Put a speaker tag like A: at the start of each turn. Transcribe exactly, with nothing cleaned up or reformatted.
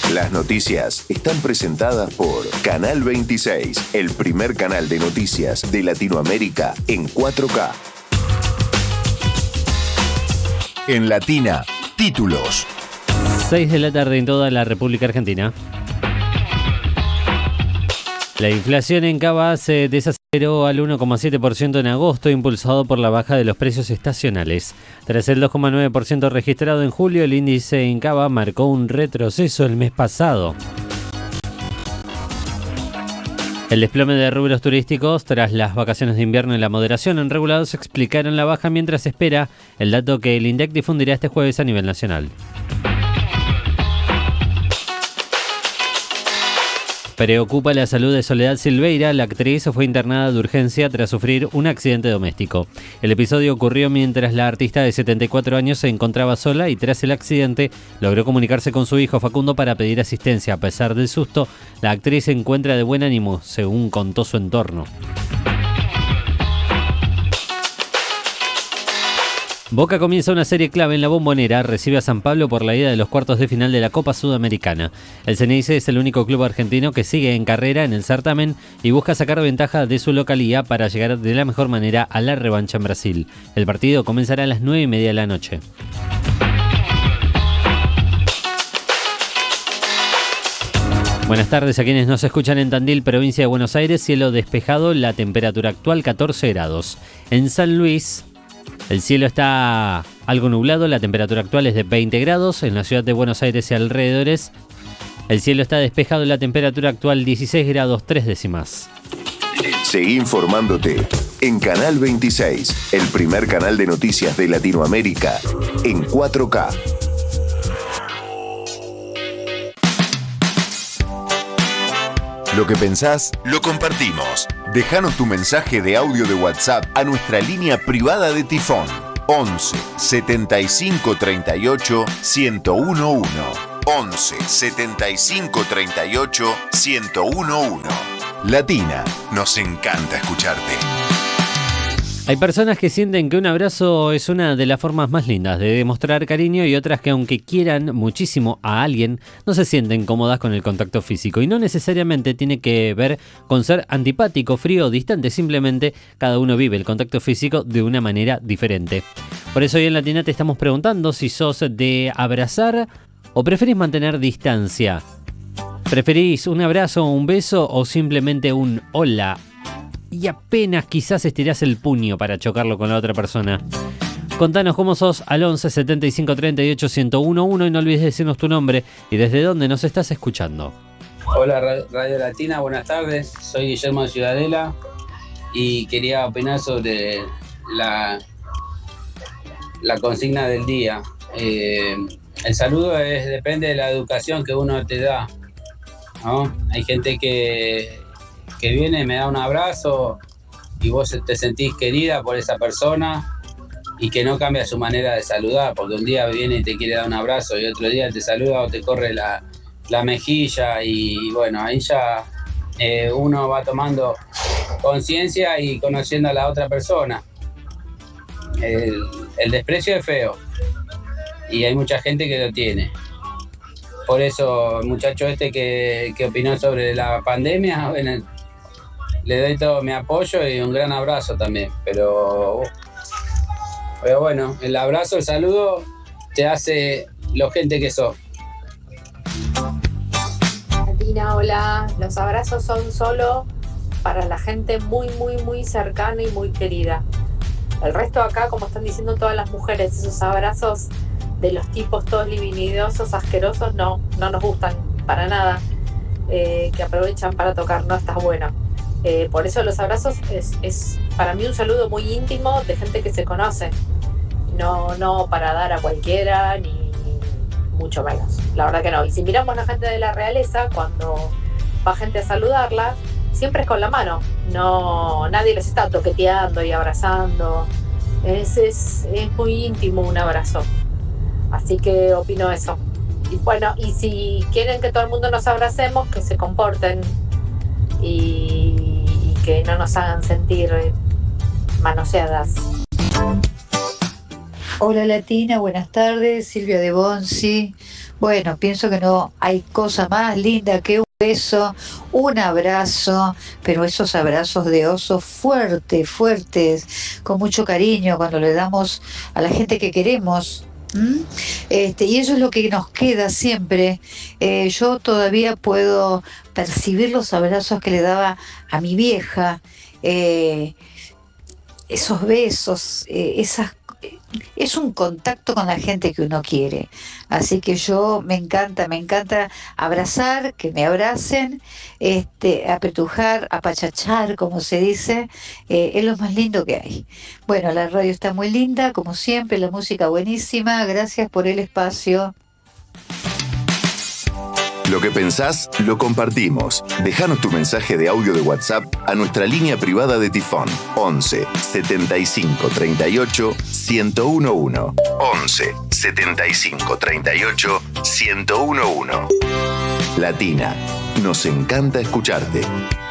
A: Las noticias están presentadas por Canal veintiséis, el primer canal de noticias de Latinoamérica en cuatro K. En Latina, títulos.
B: seis de la tarde en toda la República Argentina. La inflación en Cava se desaceleró al uno coma siete por ciento en agosto, impulsado por la baja de los precios estacionales. Tras el dos coma nueve por ciento registrado en julio, el índice en Cava marcó un retroceso el mes pasado. El desplome de rubros turísticos tras las vacaciones de invierno y la moderación en regulados explicaron la baja, mientras se espera el dato que el INDEC difundirá este jueves a nivel nacional. Preocupa la salud de Soledad Silveira. La actriz fue internada de urgencia tras sufrir un accidente doméstico. El episodio ocurrió mientras la artista de setenta y cuatro años se encontraba sola y tras el accidente logró comunicarse con su hijo Facundo para pedir asistencia. A pesar del susto, la actriz se encuentra de buen ánimo, según contó su entorno. Boca comienza una serie clave en la Bombonera, recibe a San Pablo por la ida de los cuartos de final de la Copa Sudamericana. El Ceneice es el único club argentino que sigue en carrera en el certamen y busca sacar ventaja de su localía para llegar de la mejor manera a la revancha en Brasil. El partido comenzará a las nueve y media de la noche. Buenas tardes a quienes nos escuchan en Tandil, provincia de Buenos Aires. Cielo despejado, la temperatura actual catorce grados. En San Luis, el cielo está algo nublado, la temperatura actual es de veinte grados. En la ciudad de Buenos Aires y alrededores, el cielo está despejado, la temperatura actual dieciséis grados tres décimas.
A: Seguí informándote en Canal veintiséis, el primer canal de noticias de Latinoamérica en cuatro K. Lo que pensás, lo compartimos. Déjanos tu mensaje de audio de WhatsApp a nuestra línea privada de Tifón. once setenta y cinco treinta y ocho ciento uno. once setenta y cinco treinta y ocho ciento uno. Latina, nos encanta escucharte.
B: Hay personas que sienten que un abrazo es una de las formas más lindas de demostrar cariño y otras que, aunque quieran muchísimo a alguien, no se sienten cómodas con el contacto físico. Y no necesariamente tiene que ver con ser antipático, frío o distante, simplemente cada uno vive el contacto físico de una manera diferente. Por eso hoy en Latina te estamos preguntando si sos de abrazar o preferís mantener distancia. ¿Preferís un abrazo o un beso o simplemente un hola? Y apenas quizás estirás el puño para chocarlo con la otra persona. Contanos cómo sos al once setenta y cinco treinta y ocho ciento uno y no olvides decirnos tu nombre y desde dónde nos estás escuchando.
C: Hola Radio Latina, buenas tardes. Soy Guillermo de Ciudadela y quería opinar sobre la, la consigna del día. Eh, el saludo es, depende de la educación que uno te da, ¿no? Hay gente que... que viene, me da un abrazo y vos te sentís querida por esa persona y que no cambia su manera de saludar, porque un día viene y te quiere dar un abrazo y otro día te saluda o te corre la, la mejilla y bueno, ahí ya eh, uno va tomando conciencia y conociendo a la otra persona. El, el desprecio es feo y hay mucha gente que lo tiene. Por eso el muchacho este que, que opinó sobre la pandemia, bueno, le doy todo mi apoyo y un gran abrazo también, pero, pero bueno, el abrazo, el saludo te hace lo gente que sos.
D: Latina, hola, los abrazos son solo para la gente muy, muy, muy cercana y muy querida. El resto acá, como están diciendo todas las mujeres, esos abrazos de los tipos todos livinidosos, asquerosos, no, no nos gustan para nada, eh, que aprovechan para tocar, no está bueno. Eh, por eso los abrazos es, es para mí un saludo muy íntimo de gente que se conoce, no, no para dar a cualquiera ni mucho menos, la verdad que no. Y si miramos a la gente de la realeza, cuando va gente a saludarla, siempre es con la mano, no, nadie les está toqueteando y abrazando, es, es, es muy íntimo un abrazo, así que opino eso. Y bueno, y si quieren que todo el mundo nos abracemos, que se comporten y, y que no nos hagan sentir manoseadas.
E: Hola Latina, buenas tardes, Silvia de Bonzi. Bueno, pienso que no hay cosa más linda que un beso, un abrazo, pero esos abrazos de oso fuertes, fuertes, con mucho cariño, cuando le damos a la gente que queremos. ¿Mm? Este, y eso es lo que nos queda siempre. Eh, yo todavía puedo percibir los abrazos que le daba a mi vieja, eh, esos besos, eh, esas es un contacto con la gente que uno quiere. Así que yo me encanta, me encanta abrazar, que me abracen, este, apretujar, apachachar, como se dice, eh, es lo más lindo que hay. Bueno, la radio está muy linda, como siempre, la música buenísima, gracias por el espacio.
A: Lo que pensás, lo compartimos. Déjanos tu mensaje de audio de WhatsApp a nuestra línea privada de Tifón. once setenta y cinco treinta y ocho ciento once. once setenta y cinco treinta y ocho ciento once. Latina, nos encanta escucharte.